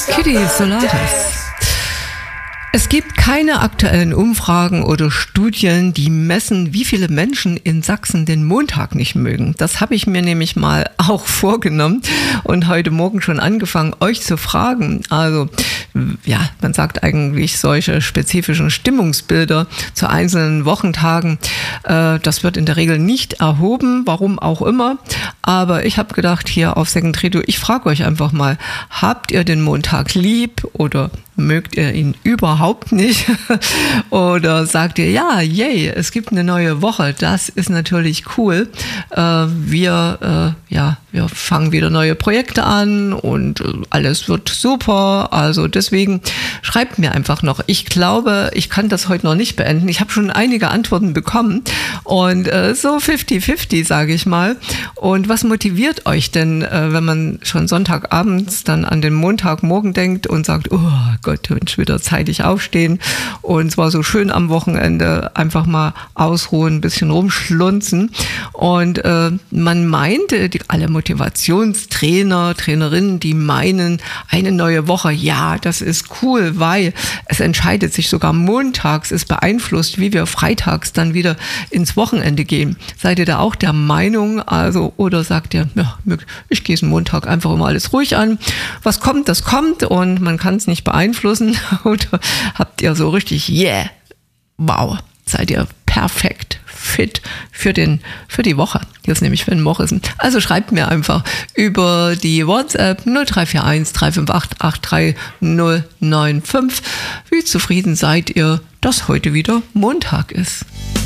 Kitty Solaris. Es gibt keine aktuellen Umfragen oder Studien, die messen, wie viele Menschen in Sachsen den Montag nicht mögen. Das habe ich mir nämlich mal auch vorgenommen und heute Morgen schon angefangen, euch zu fragen. Also, ja, man sagt eigentlich solche spezifischen Stimmungsbilder zu einzelnen Wochentagen. Das wird in der Regel nicht erhoben, warum auch immer. Aber ich habe gedacht, hier auf Second Radio, ich frage euch einfach mal, habt ihr den Montag lieb oder mögt ihr ihn überhaupt nicht? Oder sagt ihr, ja, yay, es gibt eine neue Woche, das ist natürlich cool. Wir fangen wieder neue Projekte an und alles wird super. Also deswegen schreibt mir einfach noch. Ich glaube, ich kann das heute noch nicht beenden. Ich habe schon einige Antworten bekommen und so 50-50, sage ich mal. Und was motiviert euch denn, wenn man schon Sonntagabends dann an den Montagmorgen denkt und sagt, oh Gott, Mensch, wieder zeitig aufstehen und zwar so schön am Wochenende einfach mal ausruhen, ein bisschen rumschlunzen. Und man meinte, alle Motivationstrainer, Trainerinnen, die meinen, eine neue Woche, ja, das ist cool, weil es entscheidet sich sogar montags, es beeinflusst, wie wir freitags dann wieder ins Wochenende gehen. Seid ihr da auch der Meinung? Also, oder sagt ihr, ja, ich gehe es Montag einfach immer alles ruhig an. Was kommt, das kommt und man kann es nicht beeinflussen. Oder habt ihr so richtig, yeah, wow, seid ihr perfekt fit für die Woche. Jetzt nämlich für den Wochen. Also schreibt mir einfach über die WhatsApp 0341 358 83095. Wie zufrieden seid ihr, dass heute wieder Montag ist?